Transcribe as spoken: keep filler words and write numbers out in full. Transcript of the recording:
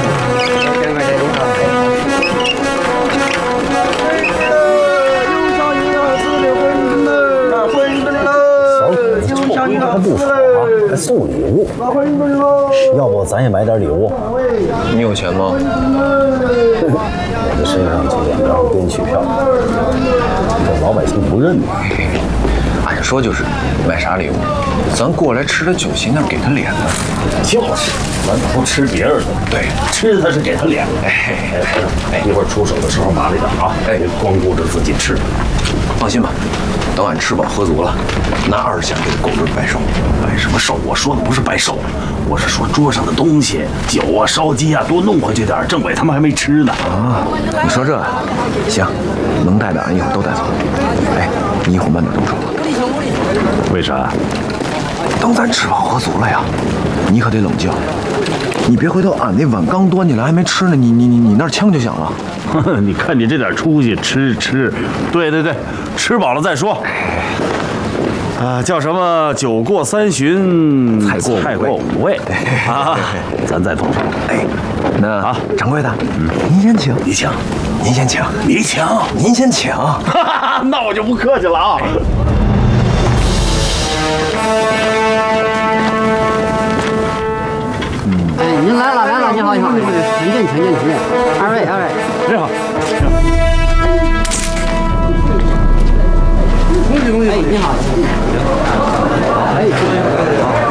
千块钱一场。 小伙子臭规矩还不少啊，还送礼物。要不咱也买点礼物？ 你有钱吗？ 我的身上就两张编曲票，这老百姓不认呢。 按说就是买啥礼物，咱过来吃的酒席那给他脸子。 就是，咱不吃别人的， 对， 吃的是给他脸子。哎哎哎，一会儿出手的时候麻利点啊！哎，别光顾着自己吃。 放心吧，等俺吃饱喝足了，拿二十钱给他狗日摆寿。 摆什么寿？我说的不是摆寿，我是说桌上的东西，酒啊、烧鸡啊，多弄回去点。政委他们还没吃呢。 啊，你说这行，能带的俺一会儿都带走。哎，你一会儿慢点动手。 为啥？ 等咱吃饱喝足了呀，你可得冷静。你别回头，俺那碗刚端起来还没吃呢，你你你你那枪就响了。 你看你这点出息，吃吃，对对对，吃饱了再说。啊，叫什么？酒过三巡， 菜过菜过五味啊！咱再动手。 哎，那啊， 掌柜的，嗯，您先请， 你请， 您先请， 你请， 您先请。 那我就不客气了啊。 哎，您来了来了，你好你好，请进请进请进，二位二位， 你好。 哎，你好，哎，